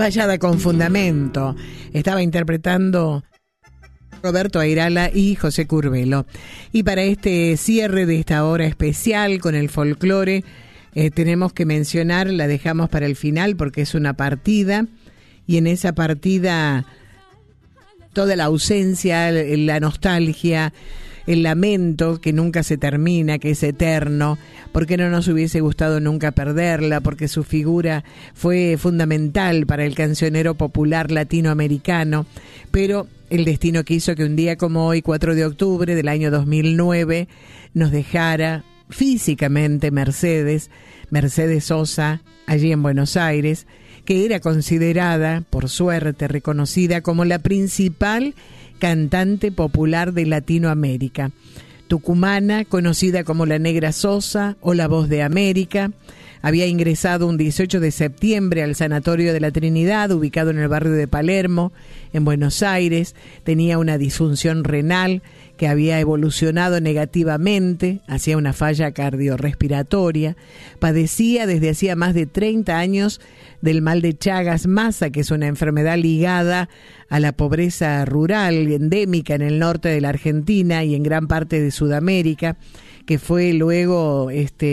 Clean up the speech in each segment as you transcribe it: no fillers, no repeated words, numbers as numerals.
Fallada con fundamento. Estaba interpretando Roberto Airala y José Curbelo. Y para este cierre de esta hora especial con el folclore, tenemos que mencionar, la dejamos para el final porque es una partida, y en esa partida toda la ausencia, la nostalgia, el lamento que nunca se termina, que es eterno, porque no nos hubiese gustado nunca perderla, porque su figura fue fundamental para el cancionero popular latinoamericano, pero el destino quiso que un día como hoy, 4 de octubre del año 2009, nos dejara físicamente Mercedes Sosa, allí en Buenos Aires, que era considerada, por suerte, reconocida como la principal cantante popular de Latinoamérica. Tucumana, conocida como la Negra Sosa o la Voz de América, había ingresado un 18 de septiembre al Sanatorio de la Trinidad, ubicado en el barrio de Palermo, en Buenos Aires. Tenía una disfunción renal que había evolucionado negativamente hacia una falla cardiorrespiratoria. Padecía desde hacía más de 30 años del mal de Chagas-Massa, que es una enfermedad ligada a la pobreza rural endémica en el norte de la Argentina y en gran parte de Sudamérica, que fue luego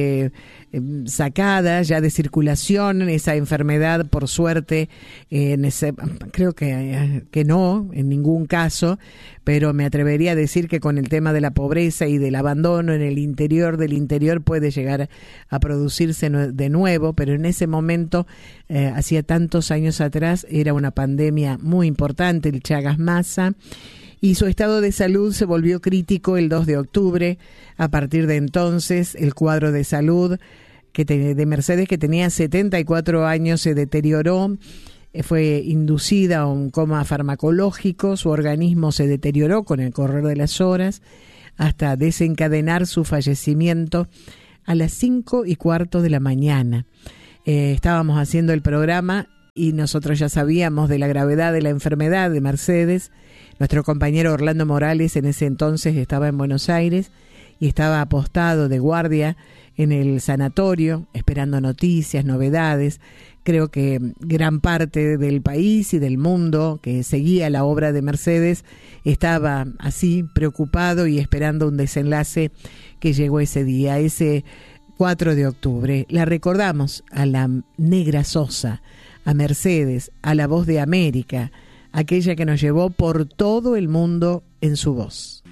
sacada ya de circulación esa enfermedad, por suerte. Creo que no, en ningún caso, pero me atrevería a decir que con el tema de la pobreza y del abandono en el interior del interior puede llegar a producirse de nuevo, pero en ese momento, hacía tantos años atrás, era una pandemia muy importante, el Chagas-Massa, y su estado de salud se volvió crítico el 2 de octubre. A partir de entonces, el cuadro de salud de Mercedes, que tenía 74 años, se deterioró. Fue inducida a un coma farmacológico, su organismo se deterioró con el correr de las horas, hasta desencadenar su fallecimiento a las 5:15 de la mañana. Estábamos haciendo el programa y nosotros ya sabíamos de la gravedad de la enfermedad de Mercedes. Nuestro compañero Orlando Morales en ese entonces estaba en Buenos Aires y estaba apostado de guardia en el sanatorio, esperando noticias, novedades. Creo que gran parte del país y del mundo que seguía la obra de Mercedes estaba así preocupado y esperando un desenlace que llegó ese día, ese 4 de octubre. La recordamos a la Negra Sosa, a Mercedes, a la Voz de América, aquella que nos llevó por todo el mundo en su voz.